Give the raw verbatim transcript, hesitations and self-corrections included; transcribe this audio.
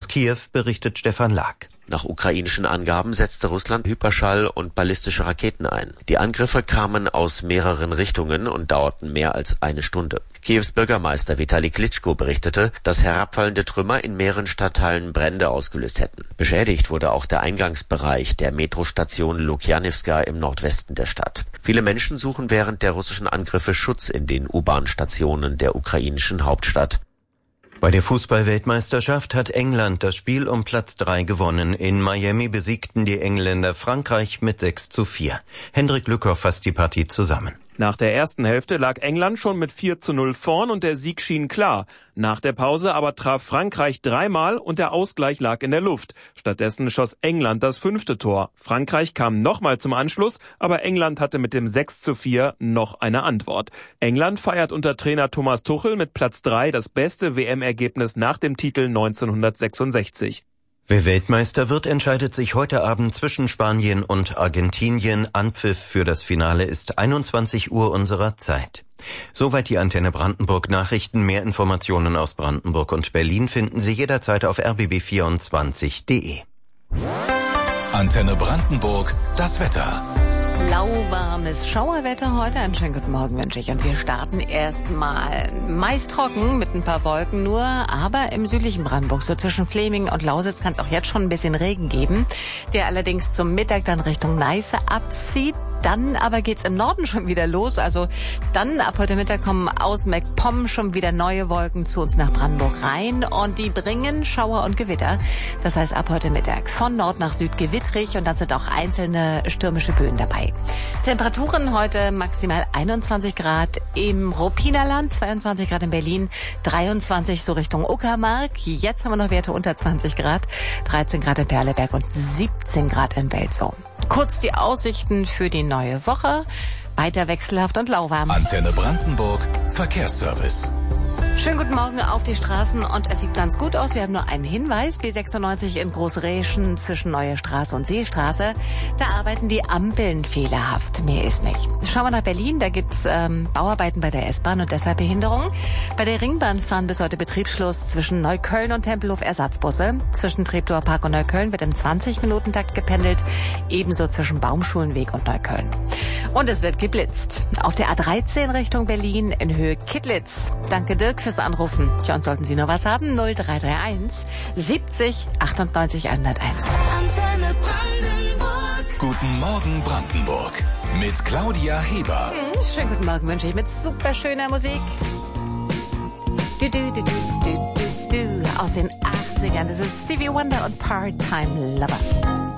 Kiew, berichtet Stefan Lag. Nach ukrainischen Angaben setzte Russland Hyperschall- und ballistische Raketen ein. Die Angriffe kamen aus mehreren Richtungen und dauerten mehr als eine Stunde. Kiews Bürgermeister Vitali Klitschko berichtete, dass herabfallende Trümmer in mehreren Stadtteilen Brände ausgelöst hätten. Beschädigt wurde auch der Eingangsbereich der Metrostation Lukjanivska im Nordwesten der Stadt. Viele Menschen suchen während der russischen Angriffe Schutz in den U-Bahn-Stationen der ukrainischen Hauptstadt. Bei der Fußball-Weltmeisterschaft hat England das Spiel um Platz drei gewonnen. In Miami besiegten die Engländer Frankreich mit sechs zu vier. Hendrik Lückhoff fasst die Partie zusammen. Nach der ersten Hälfte lag England schon mit vier zu null vorn und der Sieg schien klar. Nach der Pause aber traf Frankreich dreimal und der Ausgleich lag in der Luft. Stattdessen schoss England das fünfte Tor. Frankreich kam nochmal zum Anschluss, aber England hatte mit dem sechs zu vier noch eine Antwort. England feiert unter Trainer Thomas Tuchel mit Platz drei das beste W M-Ergebnis nach dem Titel neunzehnhundertsechsundsechzig. Wer Weltmeister wird, entscheidet sich heute Abend zwischen Spanien und Argentinien. Anpfiff für das Finale ist einundzwanzig Uhr unserer Zeit. Soweit die Antenne Brandenburg Nachrichten. Mehr Informationen aus Brandenburg und Berlin finden Sie jederzeit auf r b b vierundzwanzig punkt de. Antenne Brandenburg, das Wetter. Lauwarmes Schauerwetter heute. Einen schönen guten Morgen wünsche ich. Und wir starten erstmal meist trocken mit ein paar Wolken nur, aber im südlichen Brandenburg, so zwischen Fleming und Lausitz, kann es auch jetzt schon ein bisschen Regen geben, der allerdings zum Mittag dann Richtung Neiße abzieht. Dann aber geht's im Norden schon wieder los. Also dann ab heute Mittag kommen aus MacPom schon wieder neue Wolken zu uns nach Brandenburg rein. Und die bringen Schauer und Gewitter. Das heißt ab heute Mittag von Nord nach Süd gewittrig. Und dann sind auch einzelne stürmische Böen dabei. Temperaturen heute maximal einundzwanzig Grad im Ruppiner zweiundzwanzig Grad in Berlin, dreiundzwanzig so Richtung Uckermark. Jetzt haben wir noch Werte unter zwanzig Grad, dreizehn Grad in Perleberg und siebzehn Grad in Welzow. Kurz die Aussichten für die neue Woche. Weiter wechselhaft und lauwarm. Antenne Brandenburg, Verkehrsservice. Schönen guten Morgen auf die Straßen und es sieht ganz gut aus. Wir haben nur einen Hinweis. B sechsundneunzig in Großräschen zwischen Neue Straße und Seestraße. Da arbeiten die Ampeln fehlerhaft. Mehr ist nicht. Schauen wir nach Berlin. Da gibt's ähm, Bauarbeiten bei der S-Bahn und deshalb Behinderung. Bei der Ringbahn fahren bis heute Betriebsschluss zwischen Neukölln und Tempelhof Ersatzbusse. Zwischen Treptower Park und Neukölln wird im zwanzig-Minuten-Takt gependelt. Ebenso zwischen Baumschulenweg und Neukölln. Und es wird geblitzt. Auf der A dreizehn Richtung Berlin in Höhe Kittlitz. Danke Dirk fürs Anrufen. Ja, und sollten Sie noch was haben? null drei drei eins siebzig achtundneunzig hunderteins. Antenne Brandenburg. Guten Morgen Brandenburg. Mit Claudia Heber. Hm, schönen guten Morgen wünsche ich mit super schöner Musik. Du, du, du, du, du, du, du. Aus den achtzigern. Das ist Stevie Wonder und Part-Time Lover.